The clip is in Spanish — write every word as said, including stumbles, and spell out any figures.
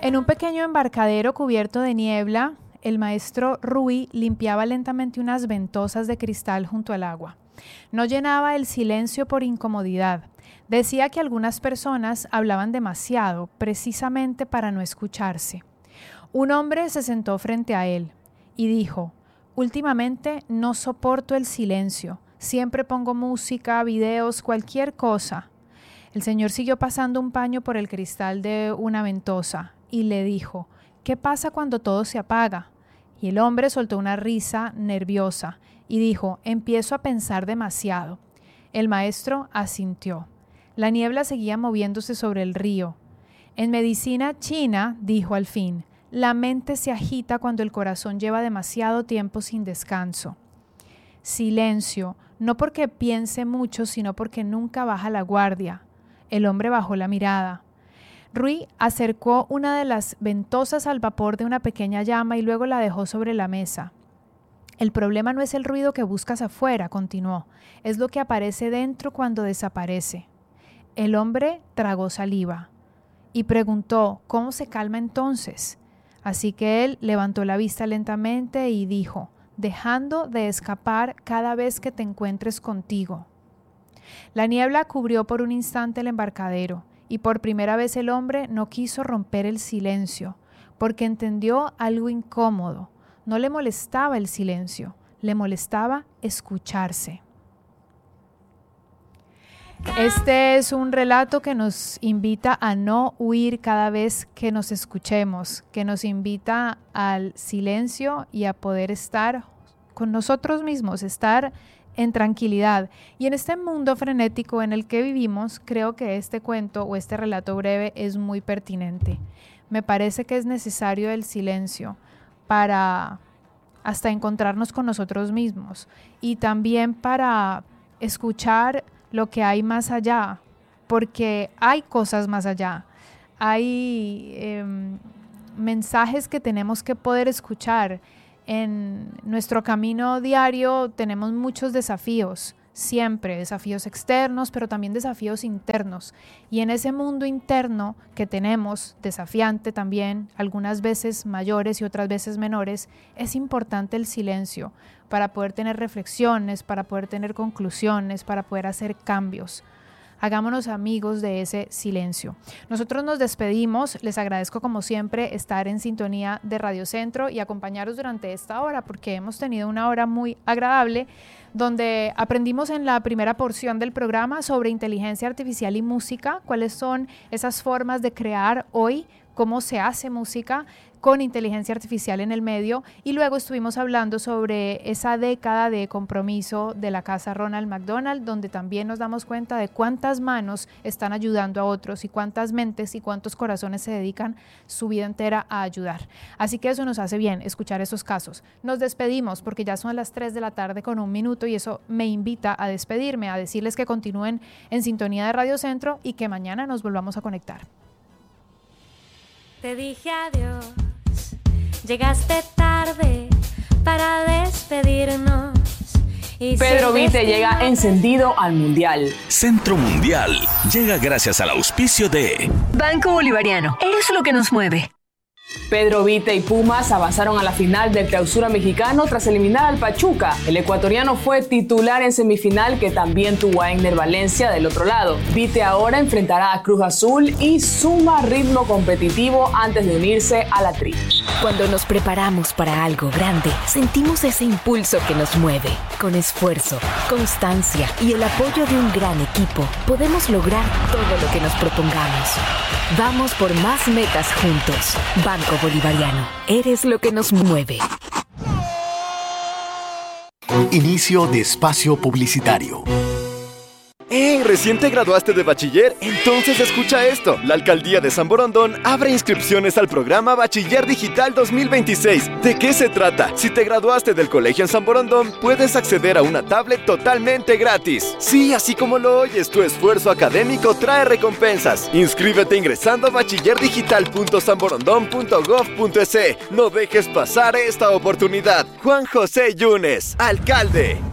En un pequeño embarcadero cubierto de niebla, el maestro Rui limpiaba lentamente unas ventosas de cristal junto al agua. No llenaba el silencio por incomodidad. Decía que algunas personas hablaban demasiado, precisamente para no escucharse. Un hombre se sentó frente a él y dijo: «Últimamente no soporto el silencio. Siempre pongo música, videos, cualquier cosa». El señor siguió pasando un paño por el cristal de una ventosa y le dijo: «¿Qué pasa cuando todo se apaga?». Y el hombre soltó una risa nerviosa y dijo: «Empiezo a pensar demasiado». El maestro asintió. La niebla seguía moviéndose sobre el río. En medicina china, dijo al fin, la mente se agita cuando el corazón lleva demasiado tiempo sin descanso. Silencio, no porque piense mucho, sino porque nunca baja la guardia. El hombre bajó la mirada. Rui acercó una de las ventosas al vapor de una pequeña llama y luego la dejó sobre la mesa. El problema no es el ruido que buscas afuera, continuó, es lo que aparece dentro cuando desaparece. El hombre tragó saliva y preguntó cómo se calma entonces. Así que él levantó la vista lentamente y dijo: dejando de escapar cada vez que te encuentres contigo. La niebla cubrió por un instante el embarcadero y por primera vez el hombre no quiso romper el silencio, porque entendió algo incómodo. No le molestaba el silencio, le molestaba escucharse. Este es un relato que nos invita a no huir cada vez que nos escuchemos, que nos invita al silencio y a poder estar con nosotros mismos, estar en tranquilidad. Y en este mundo frenético en el que vivimos, creo que este cuento o este relato breve es muy pertinente. Me parece que es necesario el silencio para hasta encontrarnos con nosotros mismos y también para escuchar lo que hay más allá, porque hay cosas más allá, hay eh, mensajes que tenemos que poder escuchar. En nuestro camino diario tenemos muchos desafíos, siempre desafíos externos, pero también desafíos internos. Y en ese mundo interno que tenemos, desafiante también, algunas veces mayores y otras veces menores, es importante el silencio para poder tener reflexiones, para poder tener conclusiones, para poder hacer cambios. Hagámonos amigos de ese silencio. Nosotros nos despedimos. Les agradezco como siempre estar en sintonía de Radio Centro y acompañaros durante esta hora, porque hemos tenido una hora muy agradable donde aprendimos en la primera porción del programa sobre inteligencia artificial y música, cuáles son esas formas de crear hoy, cómo se hace música con inteligencia artificial en el medio, y luego estuvimos hablando sobre esa década de compromiso de la casa Ronald McDonald, donde también nos damos cuenta de cuántas manos están ayudando a otros y cuántas mentes y cuántos corazones se dedican su vida entera a ayudar. Así que eso nos hace bien, escuchar esos casos. Nos despedimos porque ya son las tres de la tarde con un minuto y eso me invita a despedirme, a decirles que continúen en sintonía de Radio Centro y que mañana nos volvamos a conectar. Te dije adiós, llegaste tarde para despedirnos. Y Pedro Vite llega encendido al Mundial. Centro Mundial llega gracias al auspicio de Banco Bolivariano. Eres lo que nos mueve. Pedro Vite y Pumas avanzaron a la final del Clausura Mexicano tras eliminar al Pachuca. El ecuatoriano fue titular en semifinal, que también tuvo a Egner Valencia del otro lado. Vite ahora enfrentará a Cruz Azul y suma ritmo competitivo antes de unirse a la tri. Cuando nos preparamos para algo grande, sentimos ese impulso que nos mueve. Con esfuerzo, constancia y el apoyo de un gran equipo, podemos lograr todo lo que nos propongamos. Vamos por más metas juntos. Banco Bolivariano. Eres lo que nos mueve. Inicio de espacio publicitario. ¡Hey! ¿Recién te graduaste de bachiller? Entonces escucha esto. La Alcaldía de San Borondón abre inscripciones al programa Bachiller Digital dos mil veintiséis. ¿De qué se trata? Si te graduaste del colegio en San Borondón, puedes acceder a una tablet totalmente gratis. Sí, así como lo oyes, tu esfuerzo académico trae recompensas. Inscríbete ingresando a bachiller digital punto san borondón punto gov punto es. No dejes pasar esta oportunidad. Juan José Yunes, alcalde.